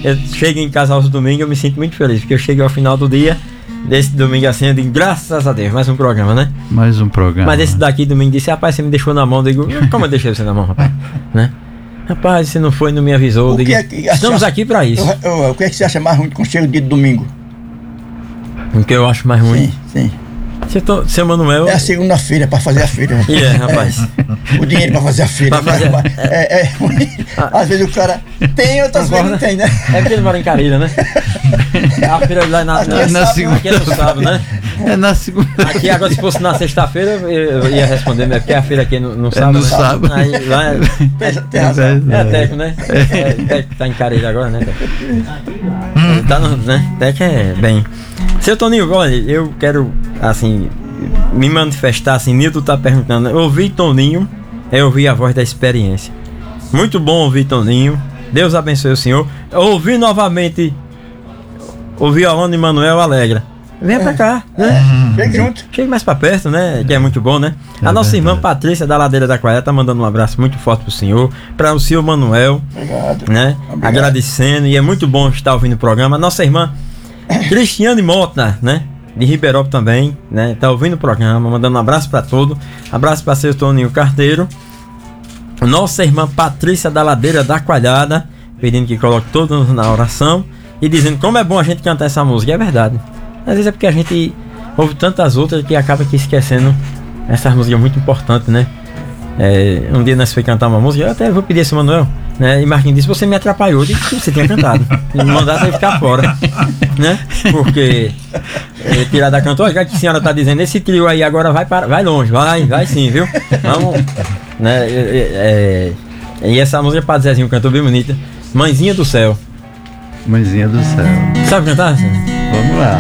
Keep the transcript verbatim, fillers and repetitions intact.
eu chego em casa aos domingos, eu me sinto muito feliz, porque eu chego ao final do dia, desse domingo assim, eu digo, graças a Deus, mais um programa, né? Mais um programa. Mas esse daqui, domingo, disse, rapaz, você me deixou na mão, eu digo, como eu deixei você na mão, rapaz? Né? Rapaz, você não foi, não me avisou, eu digo, é que estamos aqui pra isso. Eu, eu, o que é que você acha mais ruim quando chega o dia de domingo? O que eu acho mais ruim? Sim, sim. Seu, seu Manuel... É a segunda-feira pra fazer a feira. E é, rapaz. É, o dinheiro pra fazer a feira. Pra fazer, mas, mas, é, é, às vezes o cara tem, outras vezes não tem, né? É porque ele mora em Carilha, né? A feira lá na, na, é na segunda. Aqui é no sábado, né? É na segunda. Aqui agora, se fosse na sexta-feira, eu ia responder, mas porque a feira aqui é no, no sábado. É no sábado. Aí, lá é, tem, tem razão. É Teco, né? É, Teco tá em Carilha agora, né? Hum. Tá no, né? Teco é bem. Seu Toninho, olha, eu quero, assim, me manifestar, assim, Nilton tá perguntando, eu ouvi Toninho, eu ouvi a voz da experiência. Muito bom ouvir Toninho, Deus abençoe o senhor. Eu ouvi novamente o violão de Manuel Alegra. Venha é. pra cá, né? Chegue junto. Chegue mais pra perto, né? Que é muito bom, né? É a nossa verdade. Irmã Patrícia da Ladeira da Qualidade tá mandando um abraço muito forte pro senhor, para o senhor Manuel. Obrigado. Né? Obrigado. Agradecendo, e é muito bom estar ouvindo o programa. A nossa irmã Cristiane Mota, né? De Ribeirão também, né? Tá ouvindo o programa, mandando um abraço para todo. Abraço para seu Toninho Carteiro. Nossa irmã Patrícia da Ladeira da Coalhada, pedindo que coloque todos na oração e dizendo como é bom a gente cantar essa música. E é verdade. Às vezes é porque a gente ouve tantas outras que acaba aqui esquecendo essas músicas muito importantes, né? É, um dia nós foi cantar uma música, eu até vou pedir esse Manuel, né? E Marquinhos disse, você me atrapalhou, eu disse que você tinha cantado. E me mandasse ele ficar fora, né? Porque é, tirar da cantora, já que a senhora tá dizendo, esse trio aí agora vai para, vai longe, vai, vai sim, viu? Vamos, né? É, é, e essa música para Zezinho cantou bem bonita, Mãezinha do Céu. Mãezinha do Céu. Sabe cantar? Vamos lá.